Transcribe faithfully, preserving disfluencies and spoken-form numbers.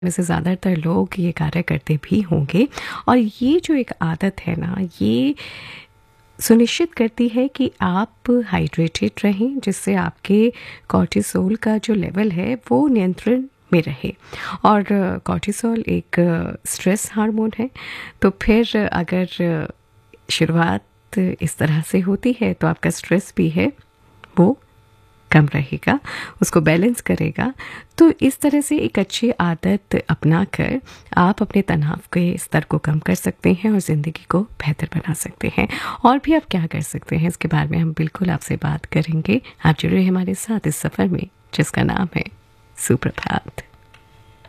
में से ज़्यादातर लोग ये कार्य करते भी होंगे। और ये जो एक आदत है ना, ये सुनिश्चित करती है कि आप हाइड्रेटेड रहें, जिससे आपके कॉर्टिसोल का जो लेवल है वो नियंत्रण में रहे। और कॉर्टिसोल एक स्ट्रेस हार्मोन है, तो फिर अगर शुरुआत इस तरह से होती है तो आपका स्ट्रेस भी है वो कम रहेगा, उसको बैलेंस करेगा। तो इस तरह से एक अच्छी आदत अपना कर आप अपने तनाव के स्तर को कम कर सकते हैं और ज़िंदगी को बेहतर बना सकते हैं। और भी आप क्या कर सकते हैं, इसके बारे में हम बिल्कुल आपसे बात करेंगे। आप जुड़े हमारे साथ इस सफ़र में, जिसका नाम है सुप्रभात।